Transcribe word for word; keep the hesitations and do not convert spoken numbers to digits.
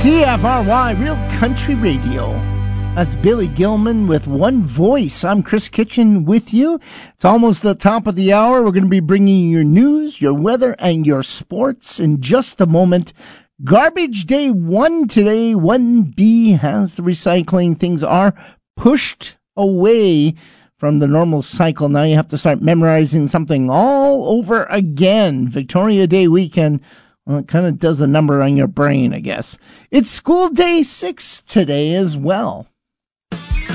C F R Y, Real Country Radio. That's Billy Gilman with One Voice. I'm Chris Kitchen with you. It's almost the top of the hour. We're going to be bringing you your news, your weather, and your sports in just a moment. Garbage Day one today. one B has the recycling. Things are pushed away from the normal cycle. Now you have to start memorizing something all over again. Victoria Day weekend. Well, it kind of does a number on your brain, I guess. It's School Day six today as well.